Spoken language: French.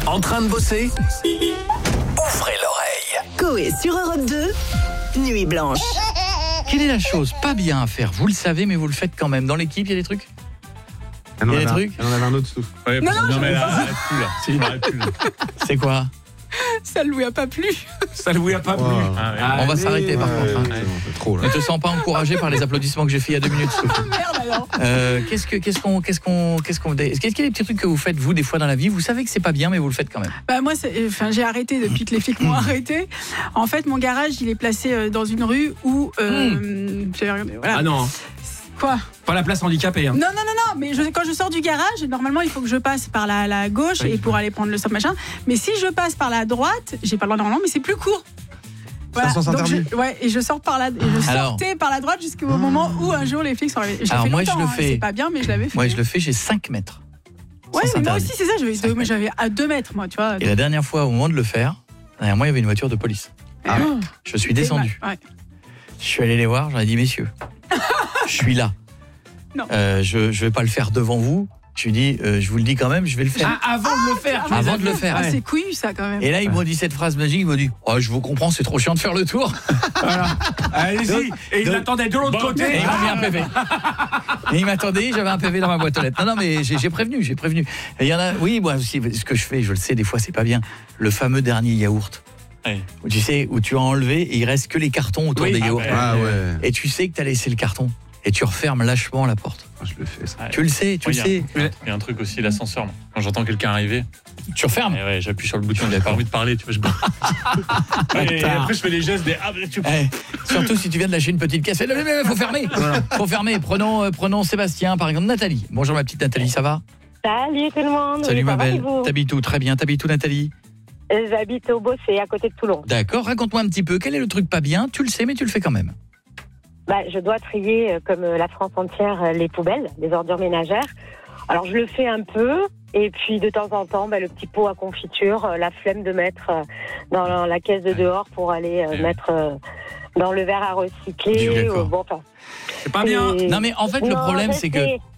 En train de bosser? Ouvrez l'oreille. Coé sur Europe 2, Nuit Blanche. Quelle est la chose pas bien à faire? Vous le savez, mais vous le faites quand même. Dans l'équipe, il y a des trucs? Il y a des trucs? On avait un autre souffle. Ouais, Non, mais là, arrête plus là. C'est quoi? Ça lui a pas plu. Ça lui a pas plu. On va s'arrêter par contre. Hein. C'est trop là. Ne te sens pas encouragé par les applaudissements que j'ai fait il y a 2 minutes. Merde alors. Qu'est-ce qu'il y a des petits trucs que vous faites vous des fois dans la vie? Vous savez que c'est pas bien, mais vous le faites quand même. Bah moi, j'ai arrêté depuis que les flics m'ont arrêté. En fait, mon garage, il est placé dans une rue où. Voilà. Ah non, Quoi? pas la place handicapée. Hein. Non, mais quand je sors du garage, normalement, il faut que je passe par la gauche Oui. et pour aller prendre le stop machin. Mais si je passe par la droite, j'ai pas le droit normalement, mais c'est plus court. Ça sens donc interdit. et je sors par sortais par la droite jusqu'au moment où un jour les flics sont arrivés. J'ai Alors fait moi, je longtemps, le hein, fais. c'est pas bien, mais je l'avais fait. Moi, je le fais, j'ai 5 mètres. Ouais, Sens mais moi interdit. aussi, c'est ça. J'avais à 2 mètres, moi, tu vois. Et la dernière fois, au moment de le faire, derrière moi, il y avait une voiture de police. Je suis descendu. Ouais. Je suis allé les voir, j'en ai dit, messieurs, je suis là. Non. Je vais pas le faire devant vous. Je lui dis, je vous le dis quand même, je vais le faire. Avant de le faire. tu Avant les de le as faire. Ah, Ouais. c'est couillu, ça, quand même. Et là, ils m'ont dit cette phrase magique, ils m'ont dit, oh, je vous comprends, c'est trop chiant de faire le tour. Voilà. Allez-y. Et il donc- attendait de l'autre Et côté. il m'a mis un PV. Et il m'attendait, j'avais un PV dans ma boîte aux lettres. Non, mais j'ai prévenu. Et il y en a, oui, moi aussi, ce que je fais, je le sais, des fois, c'est pas bien. Le fameux dernier yaourt. Ouais. Où tu sais, où tu as enlevé et il reste que les cartons autour Oui, des ah yaourts. ben, Ah ouais. Et tu sais que tu as laissé le carton. Et tu refermes lâchement la porte. Je le fais ça. Tu le sais, tu le sais. Il y a un truc aussi, l'ascenseur. moi. Quand j'entends quelqu'un arriver, Tu refermes. j'appuie sur le bouton, j'avais pas envie de parler, tu vois, et après, je fais les gestes des. Ah, tu... Surtout si tu viens de lâcher une petite caisse. Mais faut fermer. Faut fermer. Prenons Sébastien, par exemple. Nathalie. Bonjour ma petite Nathalie, ça va? Salut tout le monde. Salut Oui, ma ça va, et belle. vous T'habites où? Très bien. T'habites où Nathalie? J'habite au Bossé, à côté de Toulon. D'accord, raconte-moi un petit peu. Quel est le truc pas bien? Tu le sais, mais tu le fais quand même. Je dois trier, comme la France entière, les poubelles, les ordures ménagères. Alors je le fais un peu, et puis de temps en temps, le petit pot à confiture, la flemme de mettre dans la caisse de dehors pour aller mettre dans le verre à recycler. D'accord. Bon, enfin, C'est pas bien. Non mais en fait le non, problème je c'est que sais.